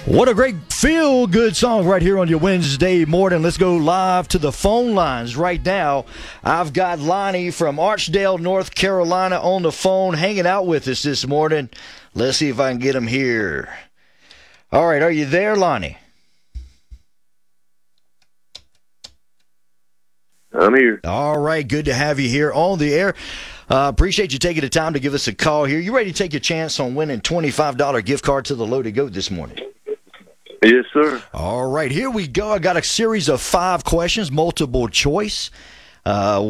What a great feel-good song right here on your Wednesday morning. Let's go live to the phone lines right now. I've got Lonnie from Archdale, North Carolina on the phone hanging out with us this morning. Let's see if I can get him here. All right, are you there, Lonnie? I'm here. All right, good to have you here on the air. Appreciate you taking the time to give us a call here. You ready to take a chance on winning $25 gift card to the Loaded Goat this morning? Yes, sir. All right, here we go. I got a series of 5 questions, multiple choice.